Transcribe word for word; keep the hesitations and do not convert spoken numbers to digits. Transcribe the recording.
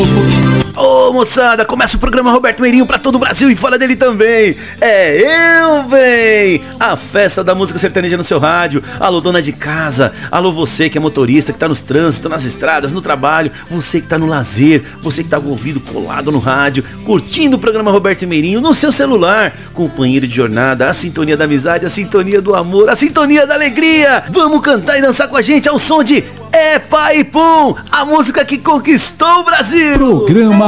Ô moçada, começa o programa Roberto Meirinho pra todo o Brasil e fora dele também. É eu, véi! A festa da música sertaneja no seu rádio. Alô, dona de casa. Alô, você que é motorista, que tá nos trânsitos, nas estradas, no trabalho. Você que tá no lazer. Você que tá com o ouvido colado no rádio, curtindo o programa Roberto Meirinho no seu celular. Companheiro de jornada, a sintonia da amizade, a sintonia do amor, a sintonia da alegria. Vamos cantar e dançar com a gente ao som de É Pai Pum, a música que conquistou o Brasil. Programa